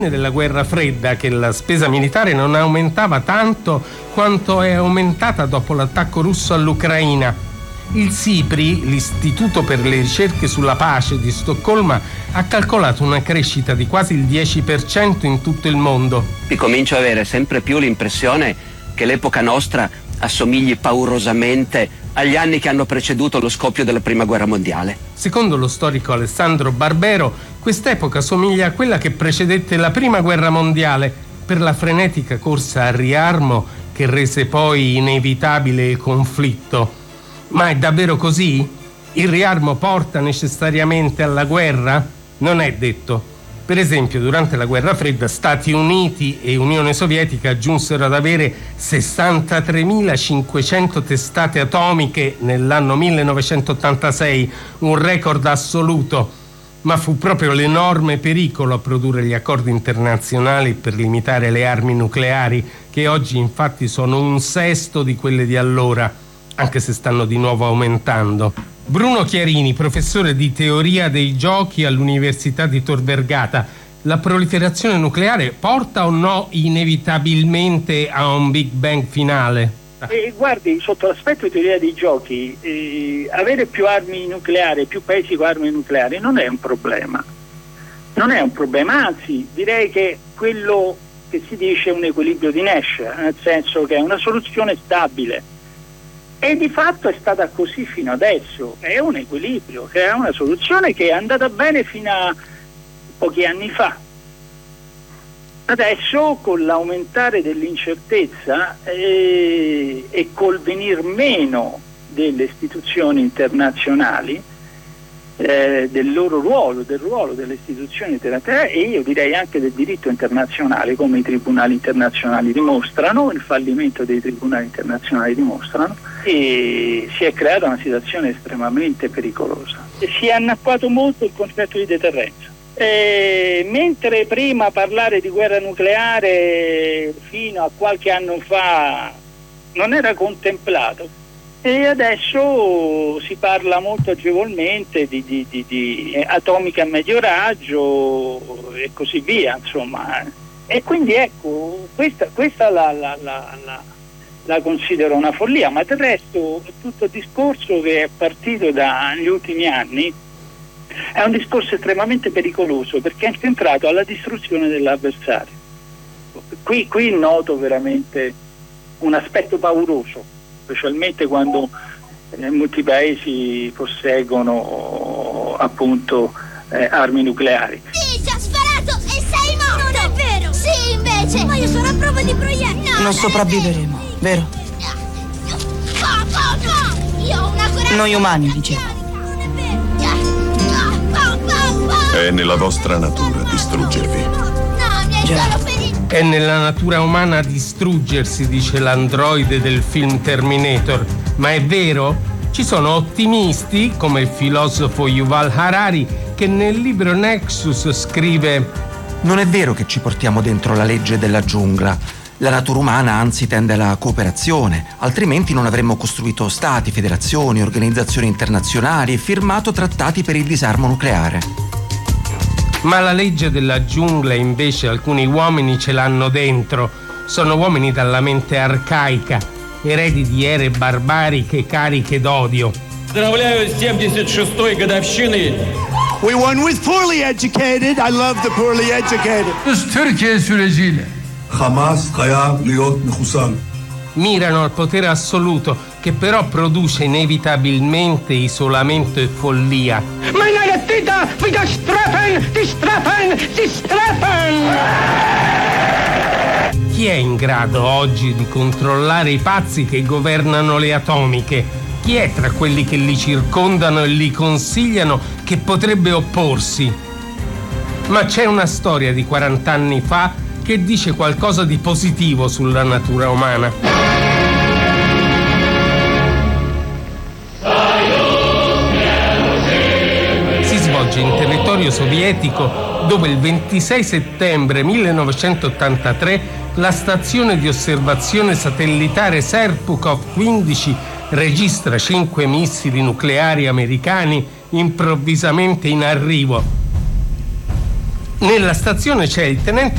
della guerra fredda che la spesa militare non aumentava tanto quanto è aumentata dopo l'attacco russo all'Ucraina. Il SIPRI, l'Istituto per le ricerche sulla pace di Stoccolma, ha calcolato una crescita di quasi il 10% in tutto il mondo. E comincio a avere sempre più l'impressione che l'epoca nostra assomigli paurosamente agli anni che hanno preceduto lo scoppio della Prima Guerra Mondiale. Secondo lo storico Alessandro Barbero, quest'epoca somiglia a quella che precedette la Prima Guerra Mondiale per la frenetica corsa al riarmo che rese poi inevitabile il conflitto. Ma è davvero così? Il riarmo porta necessariamente alla guerra? Non è detto. Per esempio, durante la guerra fredda, Stati Uniti e Unione Sovietica giunsero ad avere 63.500 testate atomiche nell'anno 1986, un record assoluto. Ma fu proprio l'enorme pericolo a produrre gli accordi internazionali per limitare le armi nucleari, che oggi infatti sono 1/6 di quelle di allora, anche se stanno di nuovo aumentando. Bruno Chiarini, professore di teoria dei giochi all'Università di Tor Vergata: la proliferazione nucleare porta o no inevitabilmente a un Big Bang finale? Guardi, sotto l'aspetto di teoria dei giochi, avere più armi nucleari, più paesi con armi nucleari non è un problema. Non è un problema, anzi direi che quello che si dice è un equilibrio di Nash, nel senso che è una soluzione stabile. E di fatto è stata così fino adesso, è un equilibrio, che è una soluzione che è andata bene fino a pochi anni fa. Adesso con l'aumentare dell'incertezza e col venir meno delle istituzioni internazionali, del ruolo delle istituzioni internazionali, e io direi anche del diritto internazionale, come i tribunali internazionali dimostrano, il fallimento dei tribunali internazionali dimostrano, e si è creata una situazione estremamente pericolosa. E si è annacquato molto il concetto di deterrenza. Mentre prima parlare di guerra nucleare fino a qualche anno fa non era contemplato, e adesso si parla molto agevolmente di atomica a medio raggio e così via, insomma. E quindi ecco, questa la considero una follia, ma del resto tutto il discorso che è partito dagli ultimi anni è un discorso estremamente pericoloso, perché è centrato alla distruzione dell'avversario. Qui noto veramente un aspetto pauroso, specialmente quando molti paesi posseggono appunto armi nucleari. Sì, ci ha sparato e sei morto! Non è vero! Sì, invece! Ma io sono a prova di proiettile! Non sopravviveremo, vero? Io ho una corazza! Noi umani, dicevo. Non è vero! È nella vostra natura distruggervi. No, mi hai solo ferito! È nella natura umana distruggersi, dice l'androide del film Terminator. Ma è vero? Ci sono ottimisti, come il filosofo Yuval Harari, che nel libro Nexus scrive: non è vero che ci portiamo dentro la legge della giungla. La natura umana anzi tende alla cooperazione, altrimenti non avremmo costruito stati, federazioni, organizzazioni internazionali e firmato trattati per il disarmo nucleare. Ma la legge della giungla invece alcuni uomini ce l'hanno dentro. Sono uomini dalla mente arcaica, eredi di ere barbariche cariche d'odio. Поздравляю с 76-й годовщиной. We won with poorly educated. I love the poorly educated. Türkiye süreciyle. Hamas, Kaya, Liot, Nhusan. Mirano al potere assoluto, che però produce inevitabilmente isolamento e follia. Meine Täter wieder strafen, die strafen, die strafen! Chi è in grado oggi di controllare i pazzi che governano le atomiche? Chi è tra quelli che li circondano e li consigliano che potrebbe opporsi? Ma c'è una storia di 40 anni fa che dice qualcosa di positivo sulla natura umana. Si svolge in territorio sovietico, dove il 26 settembre 1983 la stazione di osservazione satellitare Serpukhov 15 registra 5 missili nucleari americani improvvisamente in arrivo. Nella stazione c'è il tenente